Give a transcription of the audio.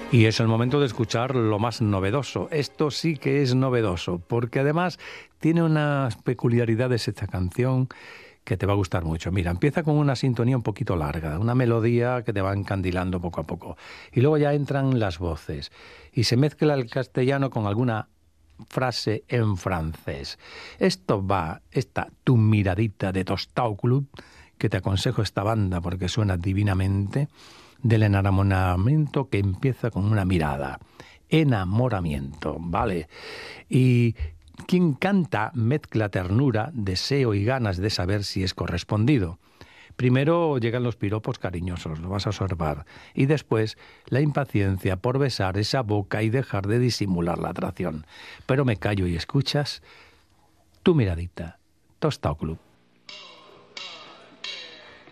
Y es el momento de escuchar lo más novedoso. Esto sí que es novedoso, porque además tiene unas peculiaridades esta canción que te va a gustar mucho. Mira, empieza con una sintonía un poquito larga, una melodía que te va encandilando poco a poco. Y luego ya entran las voces y se mezcla el castellano con alguna frase en francés. Esto va, esta tu miradita de Tostao Club, que te aconsejo esta banda porque suena divinamente, del enamoramiento que empieza con una mirada. Enamoramiento, ¿vale? Y quien canta mezcla ternura, deseo y ganas de saber si es correspondido. Primero llegan los piropos cariñosos, lo vas a observar, y después la impaciencia por besar esa boca y dejar de disimular la atracción. Pero me callo y escuchas tu miradita. Tostao Club.